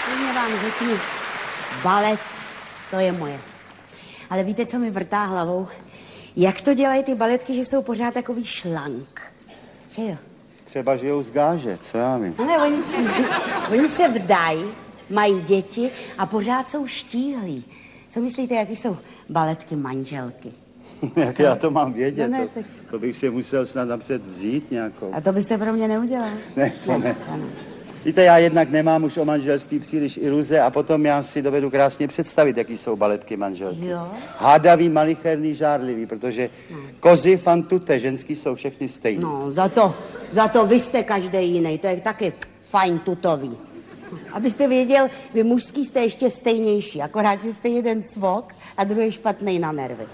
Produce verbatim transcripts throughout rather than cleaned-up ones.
Klidně vám řeknu, balet, to je moje. Ale víte, co mi vrtá hlavou? Jak to dělají ty baletky, že jsou pořád takový šlank? Že jo? Třeba žijou z gáže, co já vím. No ne, oni, oni se vdají, mají děti a pořád jsou štíhlí. Co myslíte, jaký jsou baletky manželky? Jak já to mám vědět? No ne, to, tak... to bych si musel snad napřed vzít nějakou. A to byste pro mě neudělal? Ne, to ne. ne. Víte, já jednak nemám už o manželství příliš iluze a potom já si dovedu krásně představit, jaký jsou baletky manželky. Jo? Hádavý, malicherný, žárlivý, protože no. kozy, fantute, ženský jsou všechny stejný. No, za to, za to vy jste každý jiný, to je taky fajn tutový. Abyste věděl, vy mužský jste ještě stejnější, akorát, že jste jeden svok a druhý špatnej na nervy.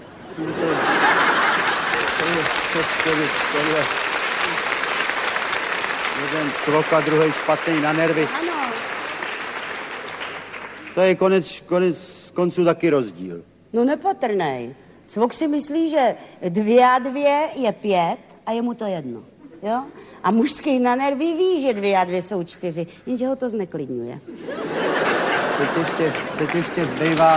Jeden svok a druhý špatný na nervy. Ano. To je konec, konec konců taky rozdíl. No nepatrnej. Svok si myslí, že dvě a dvě je pět a je mu to jedno. Jo? A mužský na nervy ví, že dvě a dvě jsou čtyři, jenže ho to zneklidňuje. Teď ještě, teď ještě zbývá...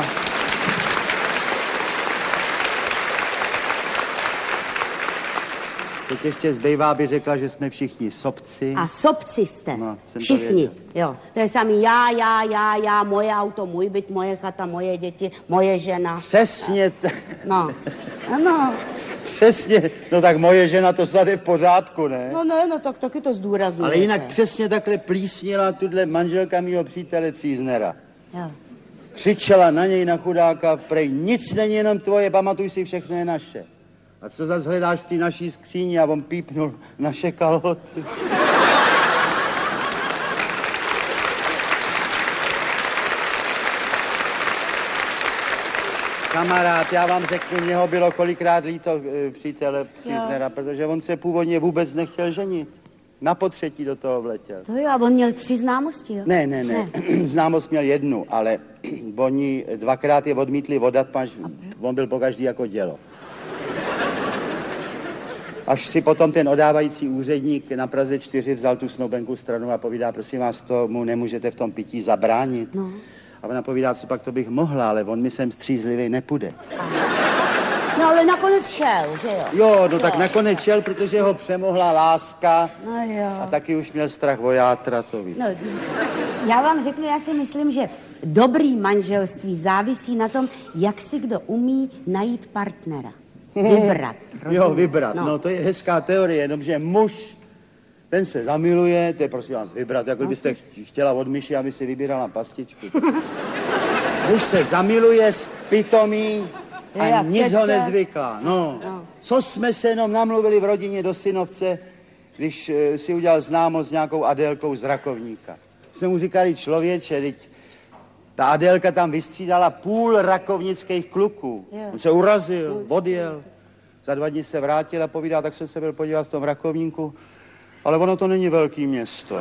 Teď ještě zbývá, by řekla, že jsme všichni sobci. A sobci jste. No, všichni. To jo. To je samý já, já, já, já, moje auto, můj byt, moje chata, moje děti, moje žena. Přesně. T... No. Ano. Přesně. No tak moje žena, to snad je v pořádku, ne? No ne, no tak taky to zdůrazňujete. Ale jinak přesně takhle plísnila tuhle manželka mýho přítele Cíznera. Jo. Křičela na něj, na chudáka, prej, nic není jenom tvoje, pamatuj si, všechno je naše. A co zas hledáš v té naší skříni? A on pípnul naše kalhoty. Kamarád, já vám řeknu, mě ho bylo kolikrát líto e, přítele Cíznera, protože on se původně vůbec nechtěl ženit. Na potřetí do toho vletěl. To jo, a on měl tři známosti, jo? Ne, ne, ne. ne. Známost měl jednu, ale oni dvakrát je odmítli odat, paž on byl pokaždý jako dělo. Až si potom ten odávající úředník na Praze čtyři vzal tu snoubenku stranu a povídá, prosím vás, tomu nemůžete v tom pití zabránit. No. A ona povídá, co pak to bych mohla, ale on mi sem střízlivý nepůjde. No ale nakonec šel, že jo? Jo, no tak jo. Nakonec šel, protože ho přemohla láska. No jo. A taky už měl strach o játra, to ví. No, já vám řeknu, já si myslím, že dobrý manželství závisí na tom, jak si kdo umí najít partnera. Vybrat. Rozumím? Jo, vybrat. No. no, to je hezká teorie, jenomže muž, ten se zamiluje, to je prosím vás vybrat, jako no, byste chtěla od myši, aby si vybírala pastičku. Muž se zamiluje, spitomí a je, nic teče. Ho nezvyklá. No. no, co jsme se jenom namluvili v rodině do synovce, když uh, si udělal známost s nějakou Adélkou z Rakovníka. Jsme mu říkali, člověče, teď ta Adélka tam vystřídala půl rakovnických kluků. Jo. On se urazil, odjel. Za dva dny se vrátil a povídá, tak jsem se byl podívat v tom Rakovníku, ale ono to není velký město.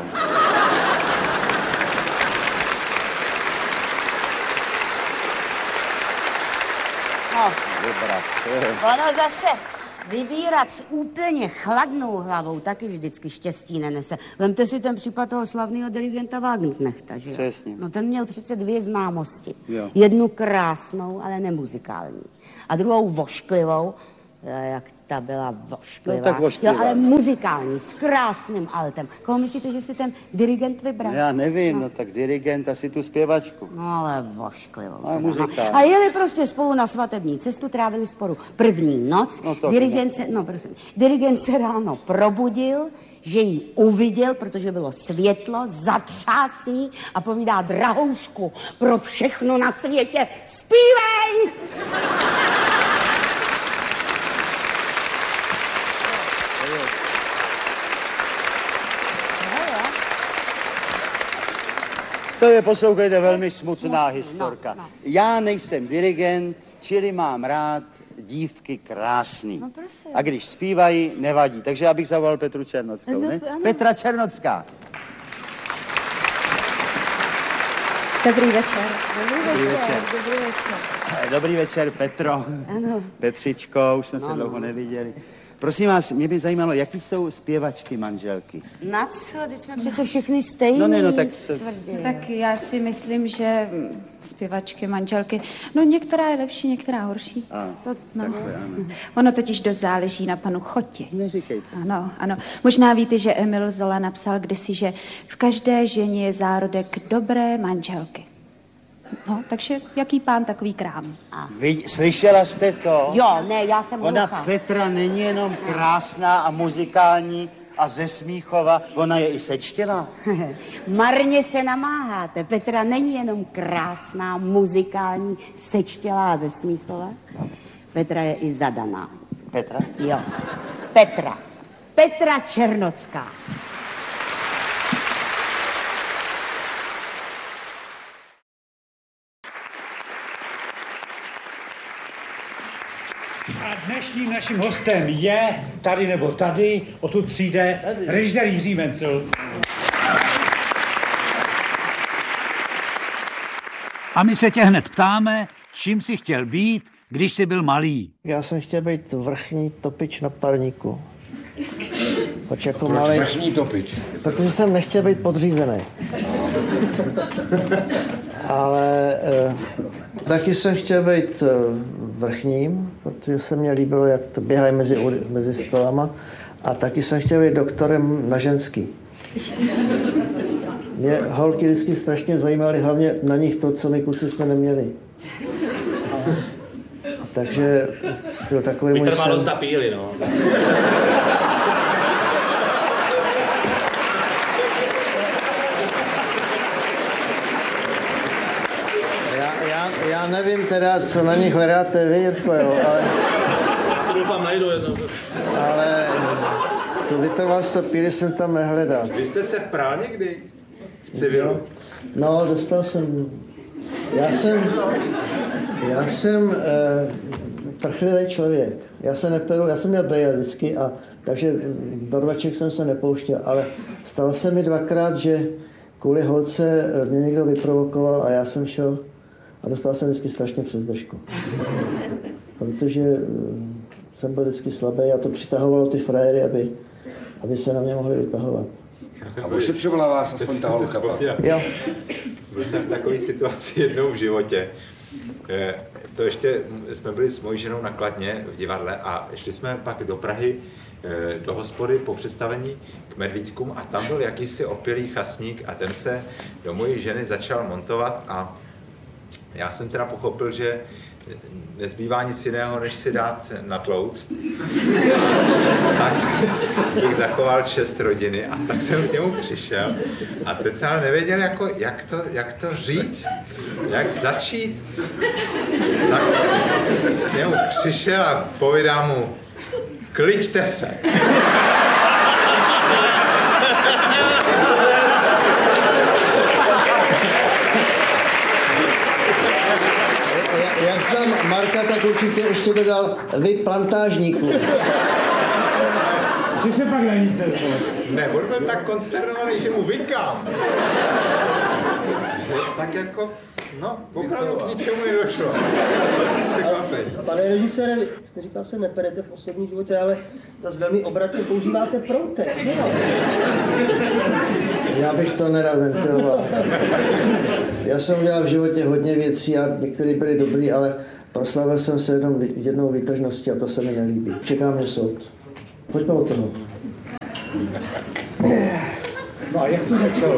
No. Vybrat. Ono zase vybírat s úplně chladnou hlavou taky vždycky štěstí nenese. Vemte si ten případ toho slavného dirigenta Wagenknechta, že jo? Přesně. No ten měl přece dvě známosti. Jo. Jednu krásnou, ale nemuzikální. A druhou vošklivou, jak ta byla vošklivá. No tak vošklivá. Jo, ale muzikální, s krásným altem. Koho myslíte, že si ten dirigent vybral? Já nevím, no, no tak dirigent asi tu zpěvačku. No ale vošklivou. No, muzikální. A jeli prostě spolu na svatební cestu, trávili spolu první noc. No, to dirigent se, no prosím, dirigent se ráno probudil, že ji uviděl, protože bylo světlo, zatřásí a povídá, drahoušku, pro všechno na světě zpívej! To je, poslouchejte, velmi smutná historka. No, no. Já nejsem dirigent, čili mám rád dívky krásný. No, prosím. A když zpívají, nevadí. Takže já bych zavolal Petru Černockou, no, ne? Ano. Petra Černocká. Dobrý večer. Dobrý, Dobrý večer. večer. Dobrý večer. Dobrý večer, Petro. Ano. Petřičko, už jsme no, se dlouho no. neviděli. Prosím vás, mě by zajímalo, jaký jsou zpěvačky manželky. Na co? Teď jsme přece všechny stejný. No ne, no tak se... No, tak já si myslím, že zpěvačky, manželky, no některá je lepší, některá horší. A, to, no. takhle, ano. Ono totiž dost záleží na panu Choti. Neříkejte. Ano, ano. Možná víte, že Emil Zola napsal kdysi, že v každé ženě je zárodek dobré manželky. No, takže jaký pán, takový krám. A. Vy, slyšela jste to? Jo, ne, já jsem Ona hluchá. Petra není jenom krásná a muzikální a ze Smíchova, ona je i sečtělá. Marně se namáháte. Petra není jenom krásná, muzikální, sečtělá ze Smíchova. Petra je i zadaná. Petra? Jo. Petra. Petra Černocká. A dnešním naším hostem je tady nebo tady, odtud přijde režisér Jiří Mencel. A my se tě hned ptáme, čím jsi chtěl být, když jsi byl malý. Já jsem chtěl být vrchní topič na parníku. Proč jako Proč malej... vrchní topič? Protože jsem nechtěl být podřízený. Ale eh, taky jsem chtěl být eh, vrchním, protože se mně líbilo, jak to běhají mezi, mezi stolama. A taky jsem chtěl být doktorem na ženský. Mě holky vždycky strašně zajímaly, hlavně na nich to, co my kluci jsme neměli. A, a takže byl takový můj sen. dost napíli, no. Já, já, já nevím teda, co na nich hledáte vy, Jirko, jo, ale... Doufám, najdu jedno. Ale to vytrvalstvo píly jsem tam nehledal. Vy jste se prál někdy v civilu? No, dostal jsem... Já jsem... Já jsem eh, prchlivý člověk. Já se neperu, já jsem měl brejle vždycky, a takže do rvaček jsem se nepouštěl, ale stalo se mi dvakrát, že kvůli holce mě někdo vyprovokoval a já jsem šel a dostal jsem vždycky strašně přes držku. Protože jsem byl vždycky slabý a to přitahovalo ty frajery, aby, aby se na mě mohli vytahovat. A ošetřovala vás aspoň ta holka? Jo. Byl jsem v takové situaci jednou v životě. To ještě jsme byli s mojí ženou na Kladně v divadle a šli jsme pak do Prahy do hospody po představení k Medvídkům a tam byl jakýsi opilý chasník a ten se do mojí ženy začal montovat a já jsem teda pochopil, že nezbývá nic jiného, než si dát natlouct. Tak bych zachoval čest rodiny a tak jsem k němu přišel a teď jsem ale nevěděl, jako, jak, to, jak to říct, jak začít. Tak jsem k němu přišel a povídám mu, kliďte se. Jak znám Marka, tak určitě ještě dodal vy plantážníku. Že se pak na nic nezvol. Ne, on byl tak konsternovaný, že mu vykám. Že tak jako, no, opravdu k ničemu nedošlo. Překvapení. Pane režisére, vy jste říkal, se neperete v osobním životě, ale zase velmi obratně používáte proutek. Já bych to nerad ventiloval. Já jsem udělal v životě hodně věcí a některé byly dobrý, ale proslavil jsem se jednou, jednou výtržností a to se mi nelíbí. Čeká mě soud. Pojďme od toho. No a jak to začalo?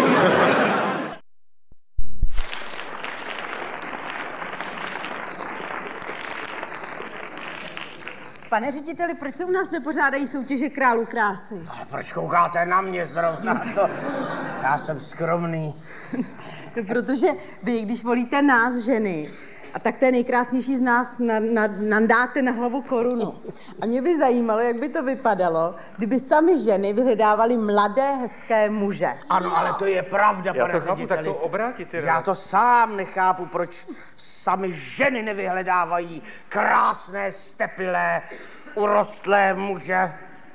Pane řediteli, proč se u nás nepořádají soutěže králů krásy? A proč koukáte na mě zrovna to? Já jsem skromný. No, protože vy, když volíte nás, ženy, a tak té nejkrásnější z nás na, na, nandáte na hlavu korunu. A mě by zajímalo, jak by to vypadalo, kdyby sami ženy vyhledávaly mladé, hezké muže. Ano, ale to je pravda, Já pane to chápu, řediteli. tak to obrátit. Já to sám nechápu, proč sami ženy nevyhledávají krásné, stepilé, urostlé muže.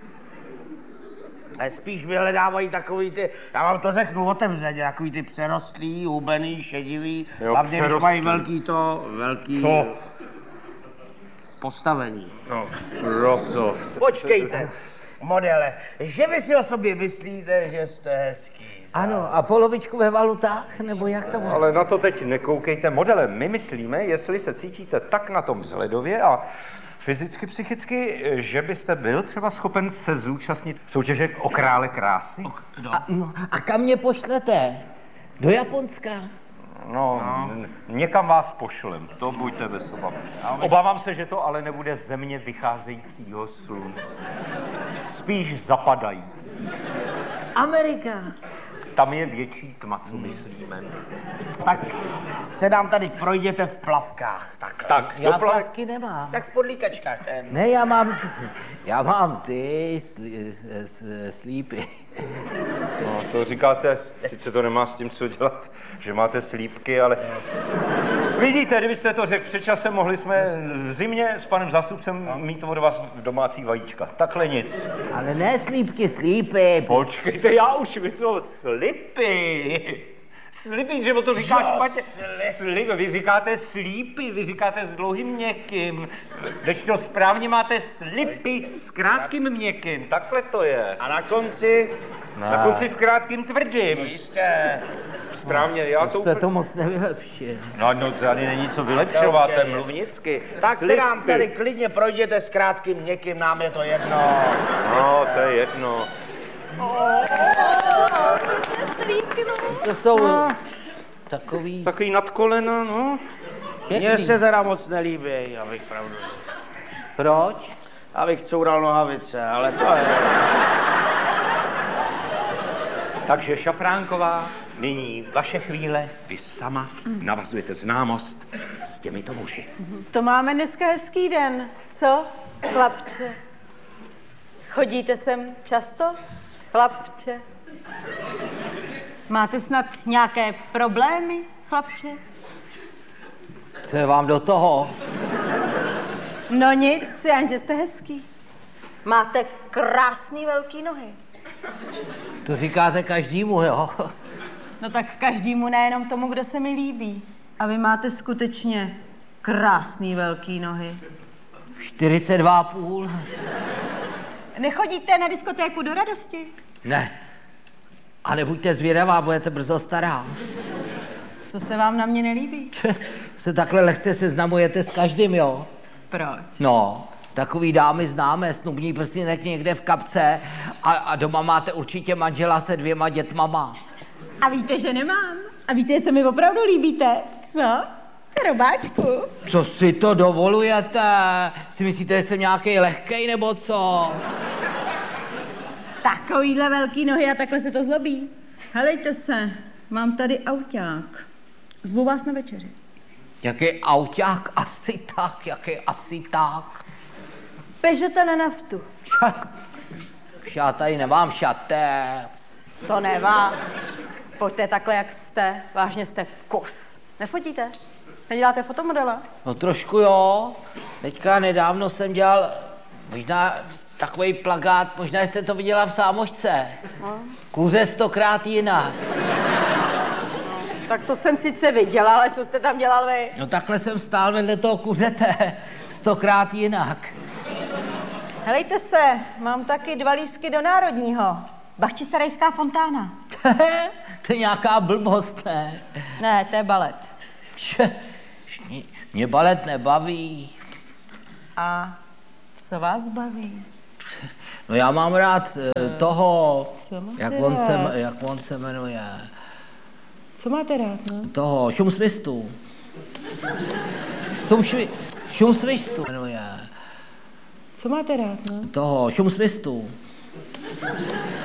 Ale spíš vyhledávají takový ty, já vám to řeknu otevřeně, takový ty přerostlý, hubený, šedivý, Jo, hlavně když přerostlý. mají velký to, velký... Co? postavení. No, proto. Počkejte, modele, že vy si o sobě myslíte, že jste hezký. Ano, a polovičku ve valutách, nebo jak to bude? Ale na to teď nekoukejte, modele. My myslíme, jestli se cítíte tak na tom vzhledově a fyzicky, psychicky, že byste byl třeba schopen se zúčastnit soutěže o krále krásy? No. A, no, a kam mě pošlete? Do Japonska? No, no. Někam vás pošlem, to buďte bez obav. Obávám se, že to ale nebude země vycházejícího slunce. Spíš zapadající. Amerika. Tam je větší tma, co myslíme. Tak se nám tady projděte v plavkách. Tak, tak já plav... plavky nemám. Tak v podlíkačkách. Ten. Ne, já mám, já mám ty slí, slípy. No, to říkáte, sice to nemá s tím co dělat, že máte slípky, ale... Vidíte, kdybyste to řekl před časem, mohli jsme v zimě s panem zástupcem mít od vás domácí vajíčka. Takhle nic. Ale ne slípky, slípy. Počkejte, já už vím, co slipy. Slipy, že to říká špatně. Slipy, vy říkáte slípy, vy říkáte s dlouhým měkkým. Když to správně máte slipy s krátkým měkkým, takhle to je. A na konci? Ne. Na konci s krátkým tvrdým. No jistě. Správně, já to... Jste to moc nevylepšil. No, no, tady není co vylepšovat, to je mluvnicky. Tak se nám tady klidně projděte s krátkým měkkým, nám je to jedno. No, to je jedno. To jsou no. takový... Takový nad kolena, no. Mně se teda moc nelíbí, abych pravdu řekl. Proč? Abych coural nohavice, ale to je... Takže Šafránková, nyní vaše chvíle, vy sama navazujete známost s těmito muži. To máme dneska hezký den, co, chlapče? Chodíte sem často, chlapče? Máte snad nějaké problémy, chlapče? Co je vám do toho? No nic, jenže jste hezký. Máte krásný velký nohy. To říkáte každému, jo? No tak každému, nejenom tomu, kdo se mi líbí. A vy máte skutečně krásný velký nohy. čtyřicet dva a půl. Nechodíte na diskotéku do radosti? Ne. A nebuďte zvědavá, budete brzo stará. Co se vám na mě nelíbí? Se takhle lehce seznamujete s každým, jo? Proč? No, takový dámy známe, snubní prstínek někde v kapce a, a doma máte určitě manžela se dvěma dětmama. A víte, že nemám. A víte, že se mi opravdu líbíte. Co? Robáčku. Co si to dovolujete? Si myslíte, že jsem nějaký lehkej nebo co? Takovýhle velký nohy a takhle se to zlobí. Helejte se, mám tady auták. Zvu vás na večeři. Jaký auták? Asi tak, jaký asi tak. Peugeota na naftu. Už já tady nemám šatec. To nevá. Pojďte takhle, jak jste. Vážně jste kus. Nefotíte? Neděláte fotomodela? No trošku jo. Teďka nedávno jsem dělal možná takový plakát, možná jste to viděla v Sámošce. No. Kuře stokrát jinak. No, tak to jsem sice viděla, ale co jste tam dělal vy? No takhle jsem stál vedle toho kuřete. Stokrát jinak. Helejte se, mám taky dva lístky do Národního. Bachčisarajská fontána. To je nějaká blbost, ne? Ne, to je balet. Mě balet nebaví. A co vás baví? No já mám rád toho, jak on, rád? se, jak on se jmenuje. Co máte rád, no? Toho, Šumsvistu. Šumšvi, Šumsvistu jmenuje. Co máte rád, no? Toho, Šumsvistu.